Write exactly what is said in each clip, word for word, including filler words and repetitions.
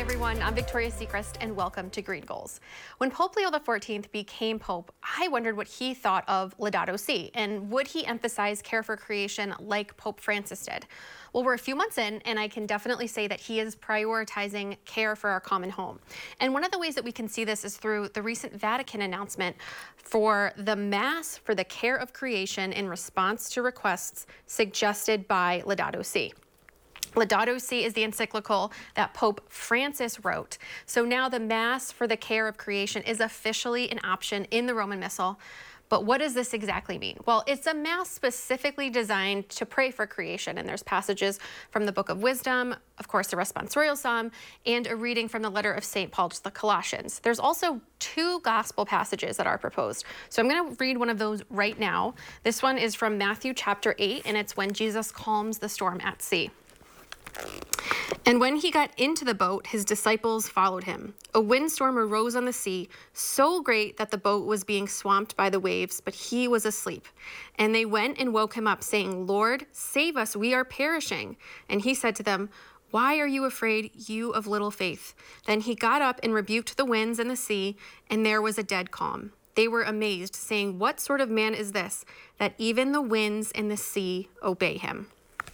everyone, I'm Victoria Sechrist and welcome to Green Goals. When Pope Leo the fourteenth became Pope, I wondered what he thought of Laudato Si and would he emphasize care for creation like Pope Francis did? Well, we're a few months in and I can definitely say that he is prioritizing care for our common home. And one of the ways that we can see this is through the recent Vatican announcement for the Mass for the Care of Creation in response to requests suggested by Laudato Si. Laudato Si is the encyclical that Pope Francis wrote. So now the Mass for the Care of Creation is officially an option in the Roman Missal. But what does this exactly mean? Well, it's a Mass specifically designed to pray for creation. And there's passages from the Book of Wisdom, of course, the Responsorial Psalm, and a reading from the letter of Saint Paul to the Colossians. There's also two gospel passages that are proposed. So I'm going to read one of those right now. This one is from Matthew chapter eight, and it's when Jesus calms the storm at sea. And when he got into the boat, his disciples followed him. A windstorm arose on the sea, so great that the boat was being swamped by the waves, but he was asleep. And they went and woke him up, saying, "Lord, save us, we are perishing." And he said to them, "Why are you afraid, you of little faith?" Then he got up and rebuked the winds and the sea, and there was a dead calm. They were amazed, saying, "What sort of man is this, that even the winds and the sea obey him?"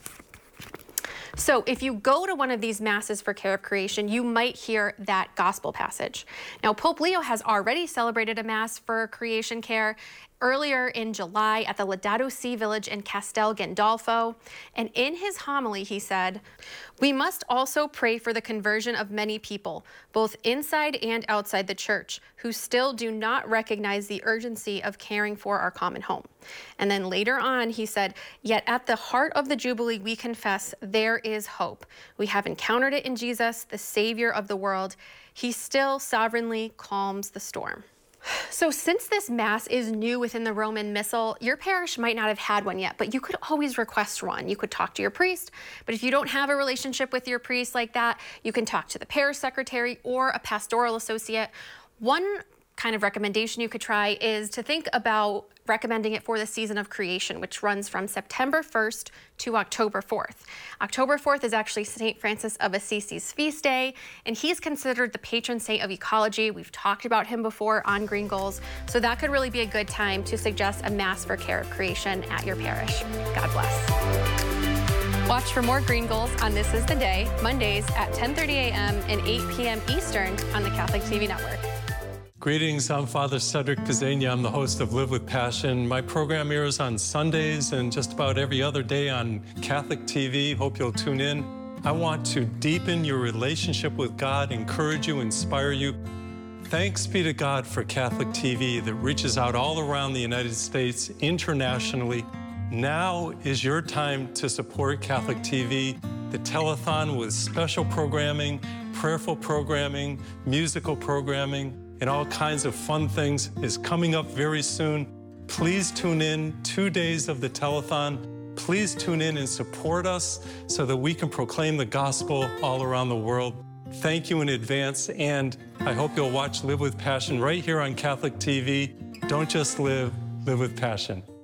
So if you go to one of these Masses for Care of Creation, you might hear that gospel passage. Now, Pope Leo has already celebrated a Mass for creation care earlier in July at the Laudato Si village in Castel Gandolfo. And in his homily, he said, "We must also pray for the conversion of many people, both inside and outside the church, who still do not recognize the urgency of caring for our common home." And then later on, he said, "Yet at the heart of the Jubilee, we confess there is hope. We have encountered it in Jesus, the Savior of the world. He still sovereignly calms the storm." So since this Mass is new within the Roman Missal, your parish might not have had one yet, but you could always request one. You could talk to your priest, but if you don't have a relationship with your priest like that, you can talk to the parish secretary or a pastoral associate. One kind of recommendation you could try is to think about recommending it for the season of creation, which runs from September first to October fourth. October fourth is actually Saint Francis of Assisi's feast day, and he's considered the patron saint of ecology. We've talked about him before on Green Goals, so that could really be a good time to suggest a Mass for Care of Creation at your parish. God bless. Watch for more Green Goals on This Is the Day, Mondays at ten thirty a m and eight p m Eastern on the Catholic T V Network. Greetings, I'm Father Cedric Pizzania. I'm the host of Live with Passion. My program airs on Sundays and just about every other day on Catholic T V. Hope you'll tune in. I want to deepen your relationship with God, encourage you, inspire you. Thanks be to God for Catholic T V that reaches out all around the United States, internationally. Now is your time to support Catholic T V. The telethon with special programming, prayerful programming, musical programming, and all kinds of fun things is coming up very soon. Please tune in two days of the telethon. Please tune in and support us so that we can proclaim the gospel all around the world. Thank you in advance, and I hope you'll watch Live with Passion right here on Catholic T V. Don't just live, live with passion.